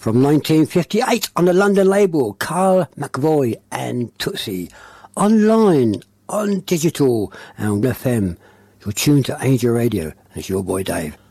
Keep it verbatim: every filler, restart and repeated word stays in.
from nineteen fifty-eight on the London label, Carl McVoy and Tootsie. Online, on digital, and on F M. You're tuned to Angel Radio. It's your boy Dave.